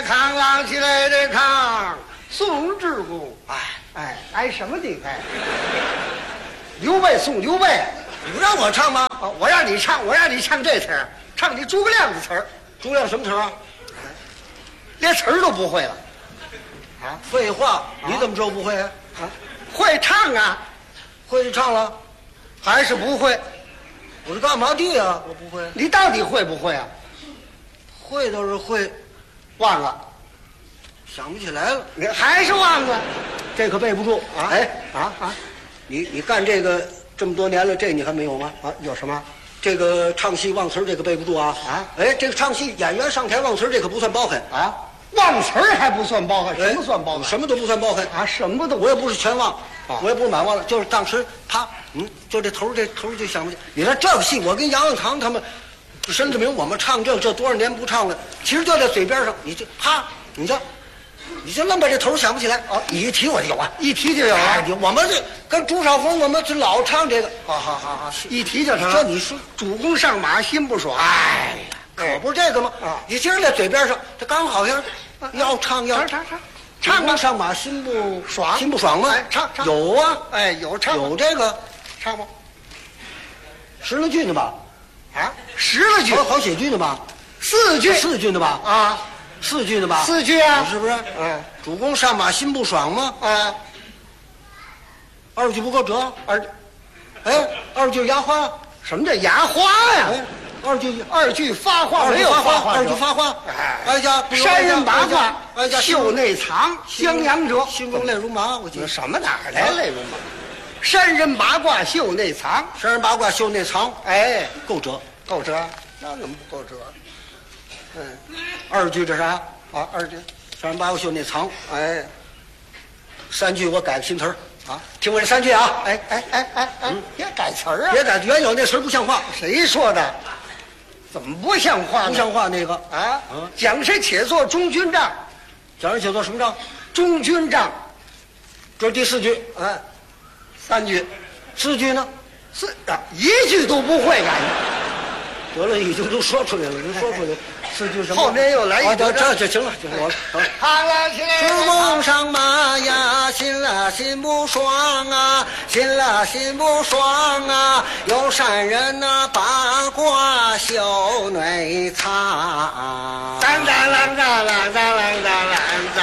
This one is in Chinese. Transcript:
炕，浪起来的炕，宋志公。挨什么的挨？刘备送刘备， 你不让我唱吗？ 我让你唱这词儿，唱你诸葛亮的词儿。 诸葛亮什么词儿啊？ 连词儿都不会了。 废话，你怎么知道不会啊？ 会唱啊， 会唱了， 还是不会？ 我是干嘛的呀？我不会。 你到底会不会啊？ 会倒是会， 忘了， 想不起来了。 你还是忘了。 这可背不住啊！你干这个这么多年了，这你还没有吗？ 有什么？ 这个唱戏忘词儿这个背不住啊！这个唱戏演员上台忘词儿这可不算包狠啊！ 忘词儿还不算包狠，什么算包狠？ 什么都不算包狠啊！什么都我也不是全忘，我也不是满忘了，就是当时啪，就这头就想不起。你说这个戏，我跟杨永堂他们，申志明我们唱这多少年不唱了，其实就在嘴边上，你就啪，你就愣把这头想不起来啊！你一提我就有啊， 一提就有啊！ 我们这跟朱少峰，我们这老唱这个，好， 一提就成。 这你说主公上马心不爽， 可不是这个吗？你今儿在嘴边上，这刚好像要唱唱吧，上马心不爽吗？ 唱有啊， 有唱有这个唱吗 ？10来句呢吧 ？10来句， 好写句呢吧 ？4句 ，4句呢吧？4句呢吧 ？4句啊， 是不是？主公上马心不爽吗？2句不够折，2句牙花。 什么叫牙花呀？2句发话，没有发话 ，2句发话。 山人八卦，袖内藏，襄阳者， 心中泪如麻。我记得什么哪儿来泪如麻？山人八卦袖内藏， 山人八卦袖内藏。够折， 那怎么不够折 ？2句这啥 ？2句， 山人八卦袖内藏。3句我改个新词儿听我这3句啊！ 别改词儿啊！ 别改，原有那词儿不像话。 谁说的？怎么不像话呢？ 不像话那个讲谁且做中军帐？ 讲人写作什么帐？ 中军帐。 这是第4句 ，3句 ，4句呢 ？1句都不会改。 得了，已经都说出来了，都说出来了。4句什么？ 后面又来一段，这就行了，我了。 主公上马呀，心不爽啊，心不爽啊，有山人八卦袖内藏。 当当啷当啷当啷当啷当。